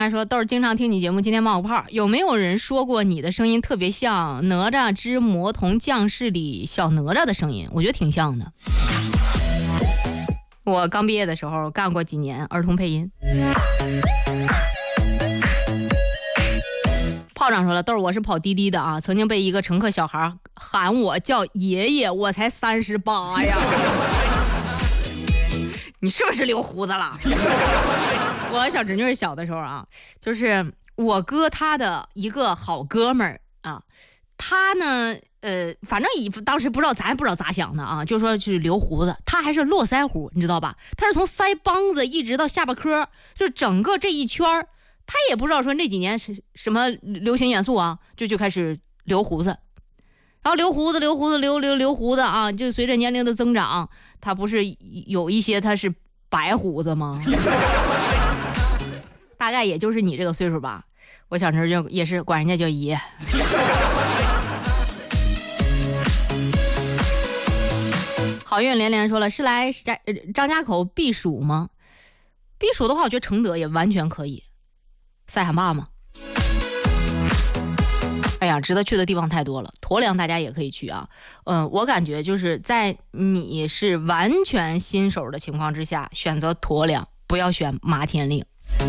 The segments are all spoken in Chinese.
他说都是经常听你节目，今天冒个泡，有没有人说过你的声音特别像哪吒之魔童降世里小哪吒的声音？我觉得挺像的。我刚毕业的时候干过几年儿童配音。炮仗说了，豆儿我是跑滴滴的啊，曾经被一个乘客小孩喊我叫爷爷，我才38呀。你是不是留胡子了？我小侄女小的时候啊，就是我哥他的一个好哥们儿啊，他呢反正当时不知道咱也不知道咋想的啊，就说去留胡子，他还是络腮胡，你知道吧？他是从腮帮子一直到下巴颏，就整个这一圈儿，他也不知道说那几年是什么流行元素啊，就开始留胡子。然后留胡子啊，就随着年龄的增长，他不是有一些他是白胡子吗？大概也就是你这个岁数吧。我小时候就也是管人家叫爷。好运连连说了，是来张家口避暑吗？避暑的话，我觉得承德也完全可以。塞罕坝吗？哎呀，值得去的地方太多了，驮粮大家也可以去啊。我感觉就是在你是完全新手的情况之下，选择驮粮，不要选麻天岭。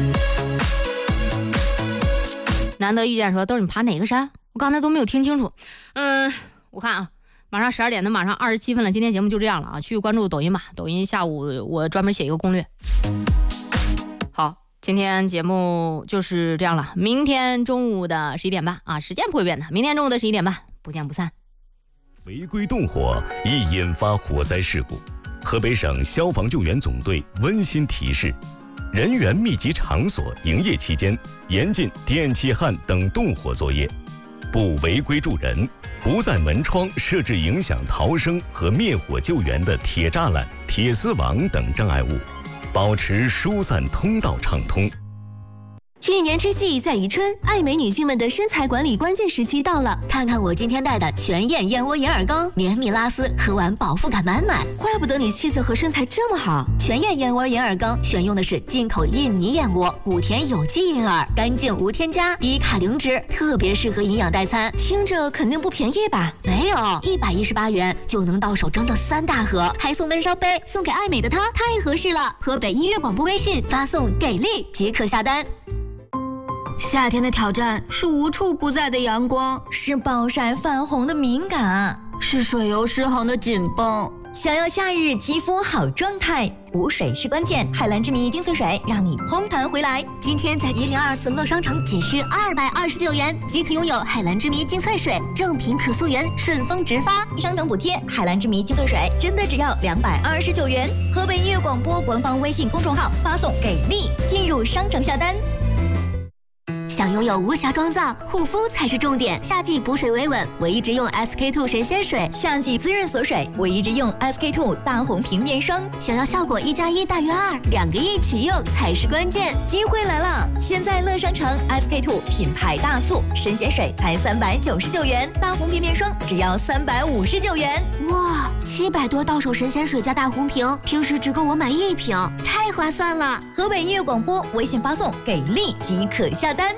难得遇见说，都是你爬哪个山？我刚才都没有听清楚。我看啊，马上12点的，马上27分了。今天节目就这样了啊，去关注抖音吧，抖音下午我专门写一个攻略。好。今天节目就是这样了，明天中午的11点半啊，时间不会变的，明天中午的11点半，不见不散。 违规动火易引发火灾事故，河北省消防救援总队温馨提示：人员密集场所营业期间，严禁电气焊等动火作业，不违规助人，不在门窗设置影响逃生和灭火救援的铁栅栏、铁丝网等障碍物。保持疏散通道畅通。 一年之计在于春，爱美女性们的身材管理关键时期到了。看看我今天带的全燕燕窝眼耳膏，绵密拉丝，喝完饱腹感满满。怪不得你气色和身材这么好。全燕燕窝眼耳膏选用的是进口印尼燕窝，古田有机银耳，干净无添加，低卡零脂，特别适合营养代餐。听着肯定不便宜吧？没有，118元就能到手整整3大盒，还送温烧杯，送给爱美的她太合适了。河北音乐广播微信发送给力即可下单。夏天的挑战是无处不在的阳光， 是暴晒泛红的敏感， 是水油失衡的紧绷。 想要夏日肌肤好状态，补水是关键。海蓝之谜精粹水让你嘭弹回来。 今天在1024乐商城仅需229元即可拥有海蓝之谜精粹水，正品可溯源，顺丰直发， 商城补贴。海蓝之谜精粹水真的只要229元。河北音乐广播官方微信公众号发送给力，进入商城下单。 想拥有无瑕妆造，护肤才是重点。夏季补水维稳，我一直用 SK2 神仙水； 夏季滋润锁水，我一直用 SK2 大红瓶面霜。 想要效果1+1大于2，2个一起用才是关键。 机会来了！现在乐商城 SK2 品牌大促，神仙水才399元，大红瓶面霜只要359元。 哇，700多到手神仙水加大红瓶，平时只够我买1瓶，太划算了！ 河北音乐广播微信发送给力即可下单。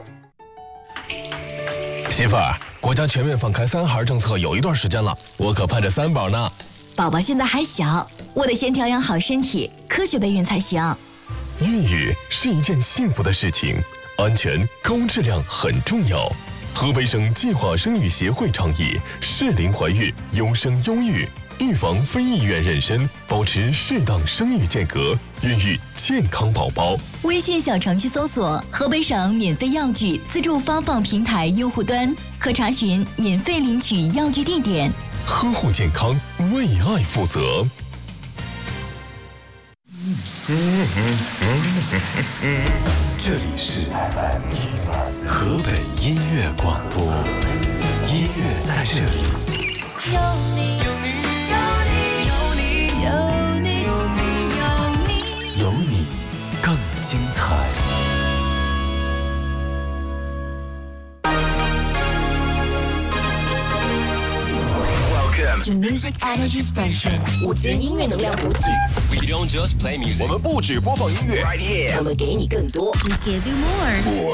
媳妇儿，国家全面放开3孩政策有一段时间了，我可盼着3宝呢。 宝宝现在还小，我得先调养好身体，科学备孕才行。 孕育是一件幸福的事情，安全高质量很重要。河北省计划生育协会倡议适龄怀孕，优生优育，预防非意愿妊娠，保持适当生育间隔，孕育健康宝宝。 微信小程序搜索河北省免费药具自助发放平台用户端，可查询免费领取药具地点。 呵护健康，为爱负责。 这里是河北音乐广播，音乐在这里。 有你，有你，有你，有你，有你，有你， 有你更精彩。 to Music Energy Station， 午间音乐能量补给。 We don't just play music， 我们不只播放音乐 ，Right here， 我们给你更多。 We give you more。